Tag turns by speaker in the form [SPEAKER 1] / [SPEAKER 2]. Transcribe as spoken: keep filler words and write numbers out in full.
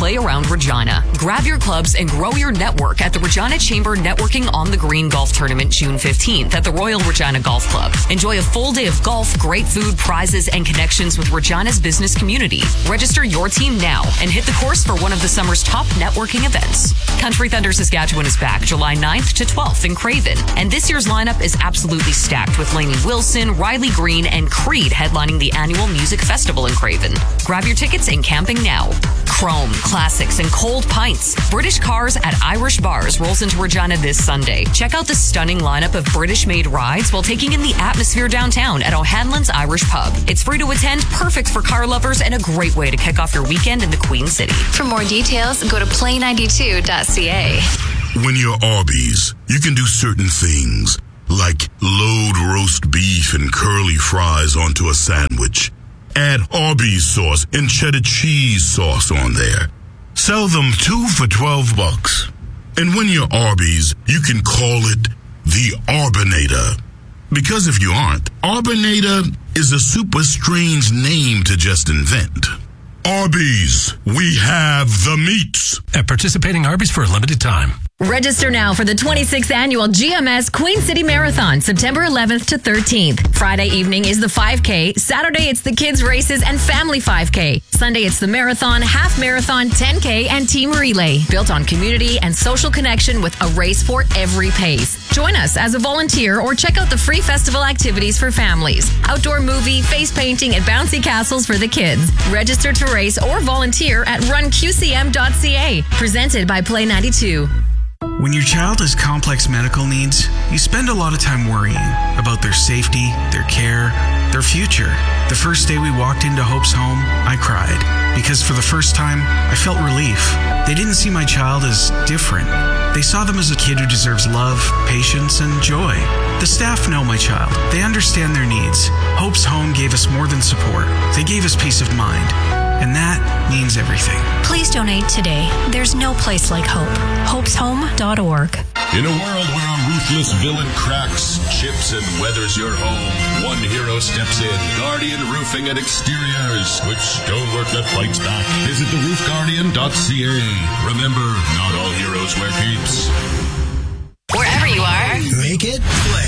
[SPEAKER 1] play around Regina. Grab your clubs and grow your network at the Regina Chamber Networking on the Green Golf Tournament June fifteenth at the Royal Regina Golf Club. Enjoy a full day of golf, great food, prizes, and connections with Regina's business community. Register your team now and hit the course for one of the summer's top networking events. Country Thunder Saskatchewan is back July ninth to twelfth in Craven. And this year's lineup is absolutely stacked with Lainey Wilson, Riley Green, and Creed headlining the annual music festival in Craven. Grab your tickets and camping now. Chrome, classics, and cold pints. British Cars at Irish Bars rolls into Regina this Sunday. Check out the stunning lineup of British-made rides while taking in the atmosphere downtown at O'Hanlon's Irish Pub. It's free to attend, perfect for car lovers, and a great way to kick off your weekend in the Queen City.
[SPEAKER 2] For more details, go to play ninety-two dot c a.
[SPEAKER 3] When you're Arby's, you can do certain things, like load roast beef and curly fries onto a sandwich. Add Arby's sauce and cheddar cheese sauce on there. Sell them two for twelve bucks. And when you're Arby's, you can call it the Arbinator. Because if you aren't, Arbinator is a super strange name to just invent. Arby's, we have the meats.
[SPEAKER 4] At participating Arby's for a limited time.
[SPEAKER 5] Register now for the twenty-sixth Annual G M S Queen City Marathon, September eleventh to thirteenth. Friday evening is the five K. Saturday, it's the kids' races and family five K. Sunday, it's the marathon, half marathon, ten K, and team relay. Built on community and social connection with a race for every pace. Join us as a volunteer or check out the free festival activities for families. Outdoor movie, face painting, and bouncy castles for the kids. Register to race or volunteer at run q c m dot c a. Presented by Play ninety-two.
[SPEAKER 6] When your child has complex medical needs, you spend a lot of time worrying about their safety, their care, their future. The first day we walked into Hope's home, I cried because for the first time, I felt relief. They didn't see my child as different. They saw them as a kid who deserves love, patience, and joy. The staff know my child. They understand their needs. Hope's home gave us more than support. They gave us peace of mind. And that means everything.
[SPEAKER 7] Please donate today. There's no place like hope. hopes home dot org.
[SPEAKER 8] In a world where a ruthless villain cracks, chips, and weathers your home, one hero steps in. Guardian Roofing and Exteriors, with stonework that fights back. Visit the roof guardian dot c a. Remember, not all heroes wear capes.
[SPEAKER 2] Wherever you are,
[SPEAKER 9] make it play.